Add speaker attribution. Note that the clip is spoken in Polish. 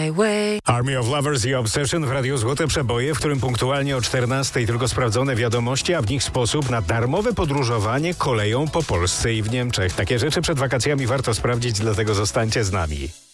Speaker 1: highway.
Speaker 2: Army of Lovers i Obsession w Radiu Złote Przeboje, w którym punktualnie o 14:00 tylko sprawdzone wiadomości, a w nich sposób na darmowe podróżowanie koleją po Polsce i w Niemczech. Takie rzeczy przed wakacjami warto sprawdzić, dlatego zostańcie z nami.